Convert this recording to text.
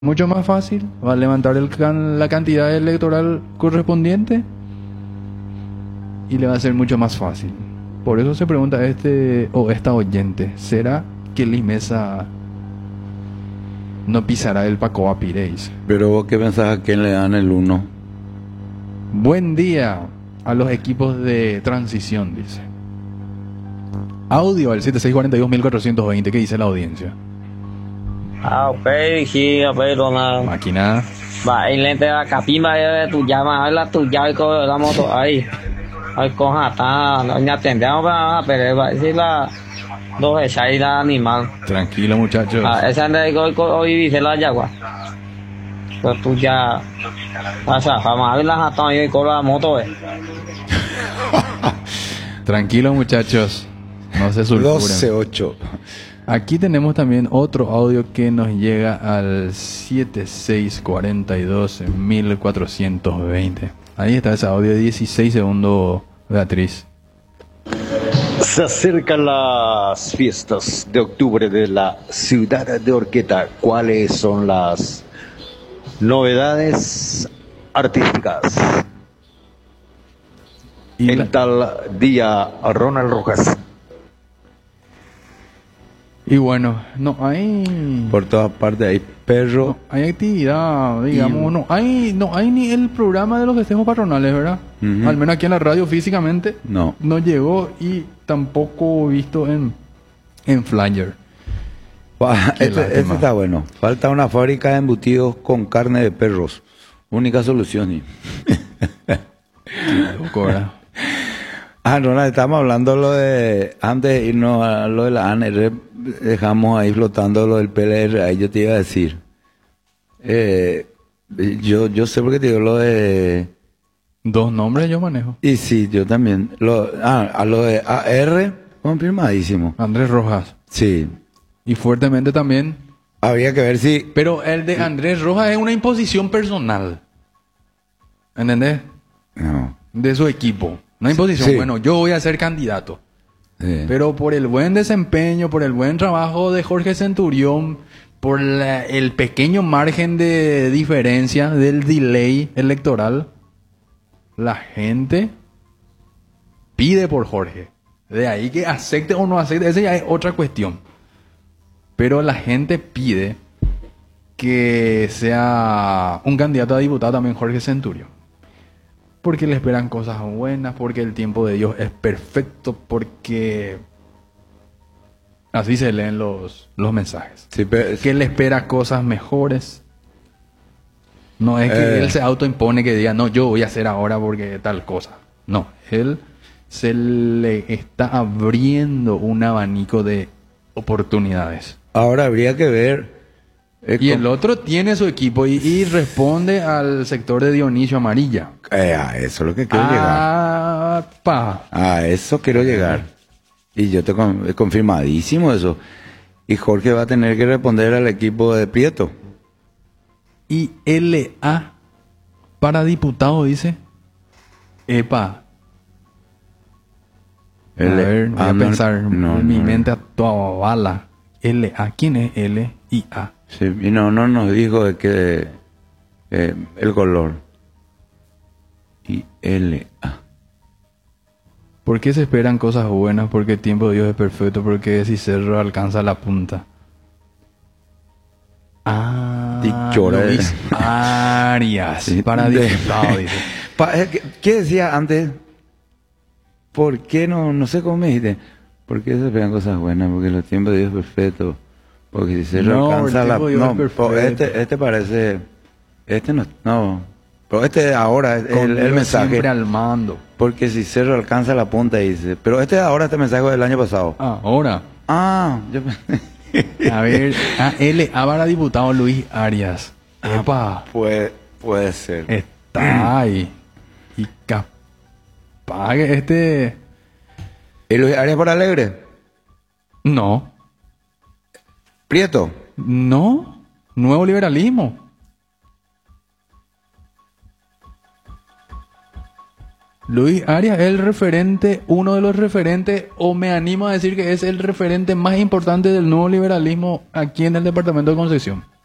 mucho más fácil, va a levantar la cantidad electoral correspondiente y le va a ser mucho más fácil. Por eso se pregunta este o esta oyente, ¿será que Liz Mesa no pisará el Pacoa Pireis? Pero vos qué pensás, a quién le dan el 1? Buen día a los equipos de transición, dice. Audio al 7642-1420, ¿qué dice la audiencia? Máquina. Va, y lente la capimba de tu llama, la tu llave con la moto ahí. Ay, coja, está, no atendemos para pero va a decir la dos echar la animal. Tranquilo, muchachos. Esa ande hoy dice la yagua. Pues tú ya pasa, vamos a ver la jatón y con la moto, Tranquilo, muchachos. No se sulfuren. 12-8. Aquí tenemos también otro audio que nos llega al 7642-1420. Ahí está ese audio de 16 segundos, Beatriz. Se acercan las fiestas de octubre de la ciudad de Horqueta. ¿Cuáles son las novedades artísticas? Y En tal día, Ronald Rojas. Y bueno, no hay... Por todas partes hay perro. No hay actividad, digamos, no hay ni el programa de los festejos patronales, ¿verdad? Ujú. Al menos aquí en la radio físicamente No. no llegó y tampoco visto en flyer. Qué Este lástima. está bueno. Falta una fábrica de embutidos con carne de perros. Única solución. Loco, ¿verdad? Ronald, estamos hablando lo de... Antes de irnos a lo de la ANR, dejamos ahí flotando lo del PLR. Ahí yo te iba a decir. Yo sé por qué te digo lo de... Dos nombres yo manejo. Y sí, yo también. A lo de AR, confirmadísimo. Andrés Rojas. Sí. Y fuertemente también. Habría que ver si... Pero el de Andrés Rojas es una imposición personal. ¿Entendés? No. De su equipo. Una imposición. Sí. Bueno, yo voy a ser candidato. Sí. Pero por el buen desempeño, por el buen trabajo de Jorge Centurión, por el pequeño margen de diferencia del delay electoral, la gente pide por Jorge. De ahí que acepte o no acepte, esa ya es otra cuestión. Pero la gente pide que sea un candidato a diputado también Jorge Centurión. Porque le esperan cosas buenas, porque el tiempo de Dios es perfecto, porque así se leen los mensajes. Sí, pero- Que le espera cosas mejores. No es que él se autoimpone que diga, no, yo voy a hacer ahora porque tal cosa. No, él se le está abriendo un abanico de oportunidades. Ahora habría que ver... Y el otro tiene su equipo y responde al sector de Dionisio Amarilla. A eso es lo que quiero llegar. A eso quiero llegar. Y yo te he confirmadísimo eso. Y Jorge va a tener que responder al equipo de Prieto. Y LA para diputado, dice. Epa. A ver, voy a pensar. Mi mente a toda bala. LA. ¿Quién es L y A? Sí, y no nos dijo de que el color. Y LA. ¿Por qué se esperan cosas buenas? Porque el tiempo de Dios es perfecto. Porque si cerro alcanza la punta. Dichora. Luis Arias. Sí, Para diputado, dice. ¿Qué decía antes? ¿Por qué no sé cómo me dijiste? ¿Por qué se esperan cosas buenas? Porque el tiempo de Dios es perfecto. Porque si se No, alcanza el la... tiempo de Dios No, es perfecto. este parece... Este no... Pero este ahora es Con el Dios mensaje. siempre al mando. Porque si Cerro alcanza la punta, dice. Pero este mensaje del año pasado. Ahora. Yo... A ver, LA para diputado Luis Arias. Epa. Puede ser. Está ahí. Y capaz que ¿Y Luis Arias por Alegre? No. Prieto. No. Nuevo liberalismo. Luis Arias es el referente, uno de los referentes, o me animo a decir que es el referente más importante del nuevo liberalismo aquí en el departamento de Concepción.